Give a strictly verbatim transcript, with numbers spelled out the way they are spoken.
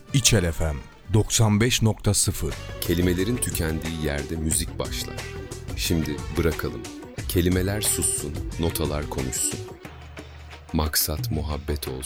İçel F M doksan beş nokta sıfır. Kelimelerin tükendiği yerde müzik başlar. Şimdi bırakalım. Kelimeler sussun, notalar konuşsun. Maksat muhabbet olsun.